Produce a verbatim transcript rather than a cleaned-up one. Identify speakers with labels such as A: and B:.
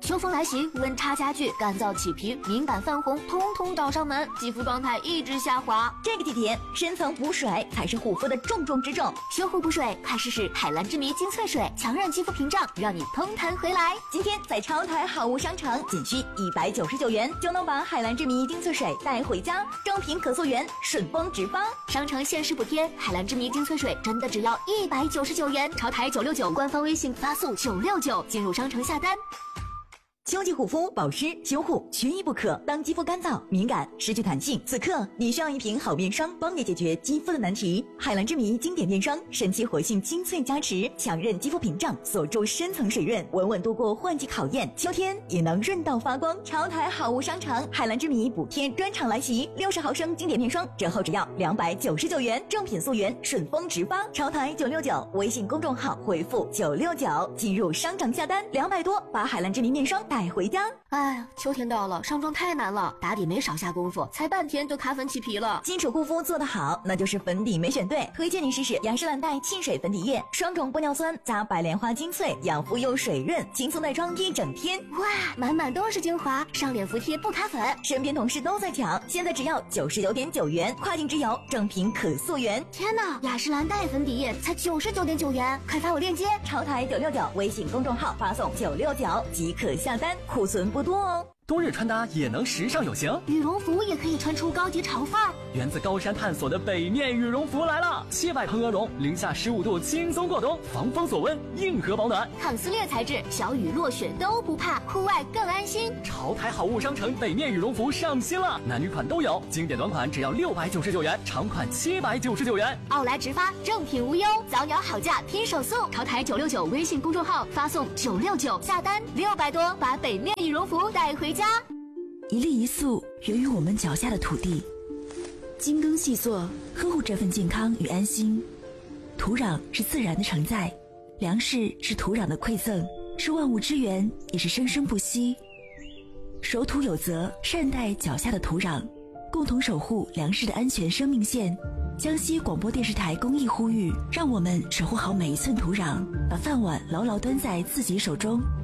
A: 秋风来袭，温差加剧，干燥起皮，敏感泛红，通通找上门，肌肤状态一直下滑。
B: 这个季节，深层补水才是护肤的重中之重。
A: 修护补水，快试试海蓝之谜精粹水，强韧肌肤屏障，让你通弹回来。
B: 今天在超台好物商城，仅需一百九十九元就能把海蓝之谜精粹水带回家，正品可溯源，顺丰直发。
A: 商城限时补贴，海蓝之谜精粹水真的只要一百九十九元，超台九六九，官方微信发送九六九进入商城下单。
B: 秋季护肤保湿修护缺一不可。当肌肤干燥、敏感、失去弹性，此刻你需要一瓶好面霜，帮你解决肌肤的难题。海蓝之谜经典面霜，神奇活性精粹加持，强韧肌肤屏障，锁住深层水润，稳稳度过换季考验。秋天也能润到发光。超台好物商城，海蓝之谜补贴专场来袭，六十毫升经典面霜折后只要两百九十九元，正品溯源，顺丰直发。超台九六九微信公众号回复九六九进入商场下单，两百多把海蓝之谜面霜带回家。
A: 哎呀，秋天到了，上妆太难了，打底没少下功夫，才半天就卡粉起皮了。
B: 基础护肤做得好，那就是粉底没选对。推荐你试试雅诗兰黛沁水粉底液，双种玻尿酸加白莲花精粹，养肤又水润，轻松带妆一整天。
A: 哇，满满都是精华，上脸服帖不卡粉。
B: 身边同事都在抢，现在只要九十九点九元，跨境直邮，正品可溯源。
A: 天哪，雅诗兰黛粉底液才九十九点九元，快发我链接。
B: 超台九六九微信公众号发送九六九即可下单，库存不多哦。
C: 冬日穿搭也能时尚有型，
A: 羽绒服也可以穿出高级潮范儿。
C: 源自高山探索的北面羽绒服来了，七百蓬鹅绒，零下十五度轻松过冬，防风锁温，硬核保暖，
A: 抗撕裂材质，小雨落雪都不怕，户外更安心。
C: 潮台好物商城北面羽绒服上新了，男女款都有，经典短款只要六百九十九元，长款七百九十九元。
A: 奥莱直发，正品无忧，早鸟好价拼手速。潮台九六九微信公众号发送九六九下单，六百多把北面羽绒服带回家。
D: 一粒一粟源于我们脚下的土地，精耕细作呵护这份健康与安心。土壤是自然的承载，粮食是土壤的馈赠，是万物之源，也是生生不息。守土有责，善待脚下的土壤，共同守护粮食的安全生命线。江西广播电视台公益呼吁，让我们守护好每一寸土壤，把饭碗牢牢端在自己手中。